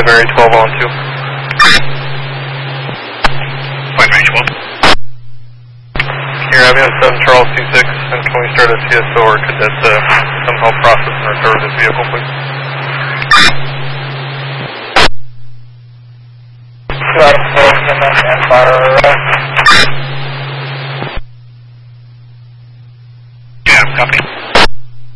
Danbury 12 on 2. Point range 12. Here, Avion 7 Charles 26, and can we start a TSO or cadet to somehow process and recover this vehicle, please? Fire